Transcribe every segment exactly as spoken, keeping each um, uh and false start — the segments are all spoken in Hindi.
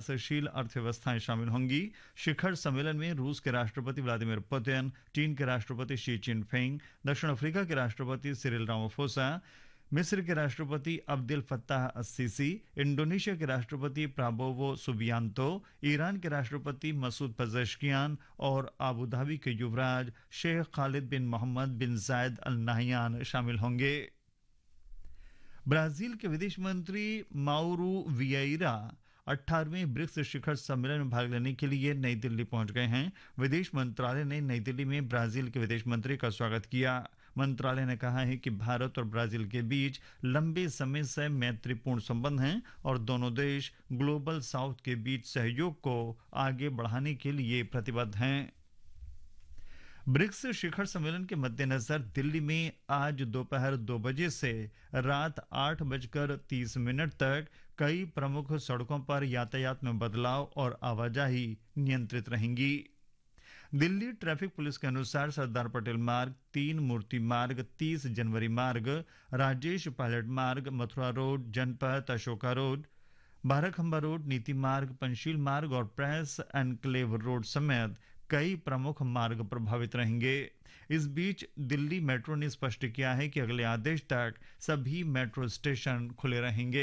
विकासशील अर्थव्यवस्थाएं शामिल होंगी। शिखर सम्मेलन में रूस के राष्ट्रपति व्लादिमीर पुतिन, चीन के राष्ट्रपति शी जिनपिंग, दक्षिण अफ्रीका के राष्ट्रपति सिरिल रामाफोसा, मिस्र के राष्ट्रपति अब्देल फत्ताह अस्सीसी, इंडोनेशिया के राष्ट्रपति प्राबोवो सुबियांतो, ईरान के राष्ट्रपति मसूद पजेश्कियान और आबू धाबी के युवराज शेख खालिद बिन मोहम्मद बिन जायद अल नाहयान शामिल होंगे। ब्राजील के विदेश मंत्री माउरू विएरा अठारहवें ब्रिक्स शिखर सम्मेलन में भाग लेने के लिए नई दिल्ली पहुंच गए हैं। विदेश मंत्रालय ने नई दिल्ली में ब्राजील के विदेश मंत्री का स्वागत किया। मंत्रालय ने कहा है कि भारत और ब्राजील के बीच लंबे समय से मैत्रीपूर्ण संबंध हैं और दोनों देश ग्लोबल साउथ के बीच सहयोग को आगे बढ़ाने के लिए प्रतिबद्ध हैं। ब्रिक्स शिखर सम्मेलन के मद्देनजर दिल्ली में आज दोपहर दो बजे से रात आठ बजकर तीस मिनट तक कई प्रमुख सड़कों पर यातायात में बदलाव और आवाजाही नियंत्रित रहेंगी। दिल्ली ट्रैफिक पुलिस के अनुसार सरदार पटेल मार्ग, तीन मूर्ति मार्ग, तीस जनवरी मार्ग, राजेश पायलट मार्ग, मथुरा रोड, जनपथ अशोका रोड, बाराखंबा रोड, नीति मार्ग, पंचशील मार्ग और प्रेस एनक्लेव रोड समेत कई प्रमुख मार्ग प्रभावित रहेंगे। इस बीच दिल्ली मेट्रो ने स्पष्ट किया है कि अगले आदेश तक सभी मेट्रो स्टेशन खुले रहेंगे।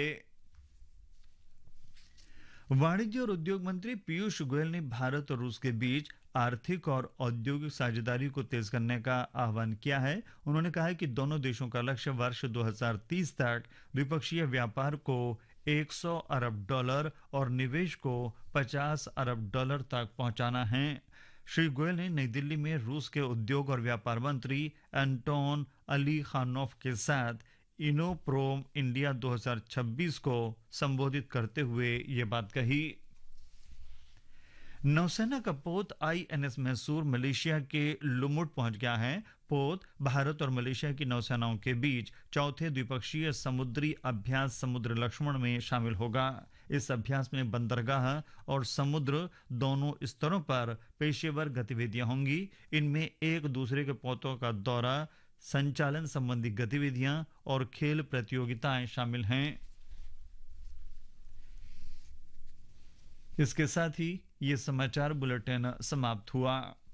वाणिज्य और उद्योग मंत्री पीयूष गोयल ने भारत और रूस के बीच आर्थिक और औद्योगिक साझेदारी को तेज करने का आह्वान किया है। उन्होंने कहा है कि दोनों देशों का लक्ष्य वर्ष दो हज़ार तीस तक द्विपक्षीय व्यापार को सौ अरब डॉलर और निवेश को पचास अरब डॉलर तक पहुंचाना है। श्री गोयल ने नई दिल्ली में रूस के उद्योग और व्यापार मंत्री एंटोन अली खानोफ के साथ इनोप्रोम इंडिया दो हज़ार छब्बीस को संबोधित करते हुए ये बात कही। नौसेना का पोत आईएनएस मैसूर मलेशिया के लुमुट पहुंच गया है। पोत भारत और मलेशिया की नौसेनाओं के बीच चौथे द्विपक्षीय समुद्री अभ्यास समुद्र लक्ष्मण में शामिल होगा। इस अभ्यास में बंदरगाह और समुद्र दोनों स्तरों पर पेशेवर गतिविधियां होंगी। इनमें एक दूसरे के पोतों का दौरा, संचालन संबंधी गतिविधियां और खेल प्रतियोगिताएं शामिल हैं। इसके साथ ही ये समाचार बुलेटिन समाप्त हुआ।